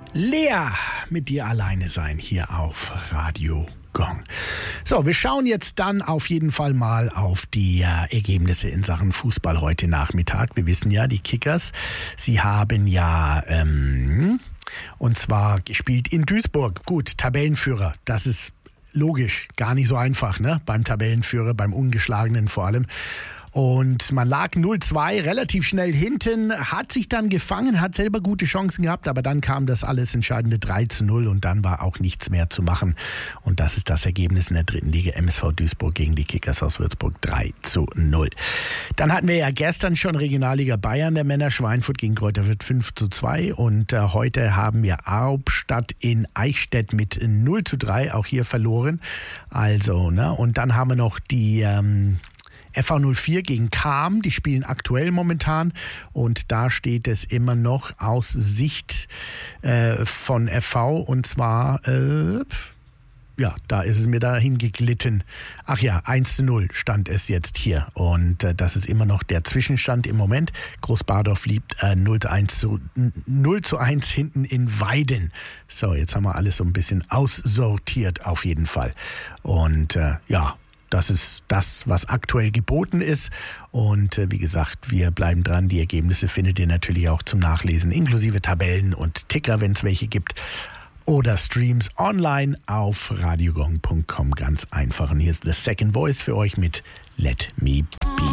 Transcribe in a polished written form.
Lea mit dir alleine sein hier auf Radio Gong. So, wir schauen jetzt dann auf jeden Fall mal auf die Ergebnisse in Sachen Fußball heute Nachmittag. Wir wissen ja, die Kickers, sie haben ja und zwar gespielt in Duisburg. Gut, Tabellenführer, das ist logisch, gar nicht so einfach, ne? Beim Tabellenführer, beim Ungeschlagenen vor allem. Und man lag 0-2 relativ schnell hinten, hat sich dann gefangen, hat selber gute Chancen gehabt, aber dann kam das alles entscheidende 3-0 und dann war auch nichts mehr zu machen. Und das ist das Ergebnis in der dritten Liga, MSV Duisburg gegen die Kickers aus Würzburg 3-0. Dann hatten wir ja gestern schon Regionalliga Bayern der Männer, Schweinfurt gegen Greuther Fürth 5-2 und heute haben wir Hauptstadt in Eichstätt mit 0-3, auch hier verloren. Also, ne, und dann haben wir noch die FV04 gegen Cham, die spielen aktuell momentan und da steht es immer noch aus Sicht von FV und zwar, da ist es mir dahin geglitten. Ach ja, 1-0 stand es jetzt hier und das ist immer noch der Zwischenstand im Moment. Großbadorf liegt 0-1 hinten in Weiden. So, jetzt haben wir alles so ein bisschen aussortiert auf jeden Fall und das ist das, was aktuell geboten ist. Und wie gesagt, wir bleiben dran. Die Ergebnisse findet ihr natürlich auch zum Nachlesen, inklusive Tabellen und Ticker, wenn es welche gibt. Oder Streams online auf radiogong.com. Ganz einfach. Und hier ist The Second Voice für euch mit Let Me Be.